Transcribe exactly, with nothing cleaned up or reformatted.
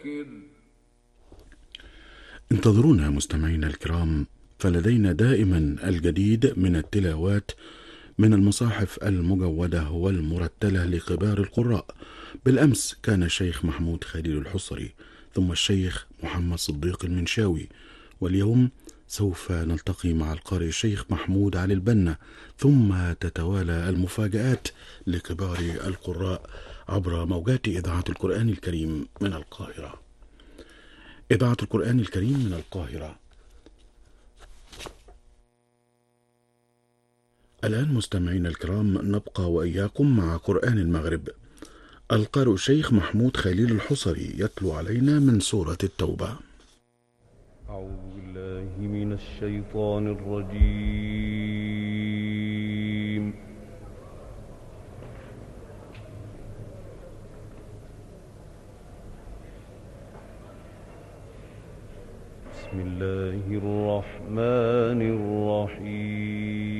انتظرونا مستمعينا الكرام، فلدينا دائما الجديد من التلاوات من المصاحف المجودة والمرتلة لكبار القراء. بالأمس كان الشيخ محمود خليل الحصري، ثم الشيخ محمد صديق المنشاوي، واليوم سوف نلتقي مع القارئ الشيخ محمود علي البنا، ثم تتوالى المفاجآت لكبار القراء عبر موجات إذاعة القرآن الكريم من القاهرة. إذاعة القرآن الكريم من القاهرة. الآن مستمعينا الكرام نبقى وإياكم مع قرآن المغرب. القارئ الشيخ محمود خليل الحصري يتلو علينا من سورة التوبة. أعوذ بالله من الشيطان الرجيم. بسم الله الرحمن الرحيم.